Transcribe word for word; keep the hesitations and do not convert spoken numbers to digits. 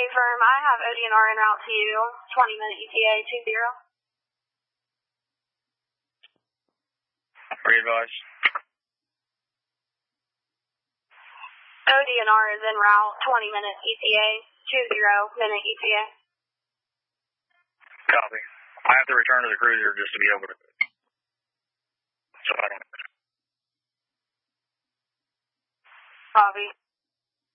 firm. I have O D N R en route to you. twenty minute E T A two zero. Re-advise. O D N R is en route. twenty minute E T A two zero minute E T A. Copy. I have to return to the cruiser just to be able to. So I don't. Copy.